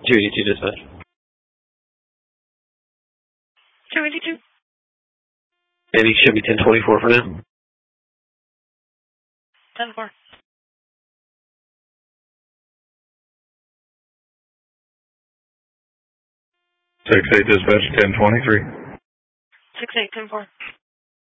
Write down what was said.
282 dispatch. 282. Maybe should be 1024 for now. 10-4. 6-8 dispatch 1023. 6-8, 10-4.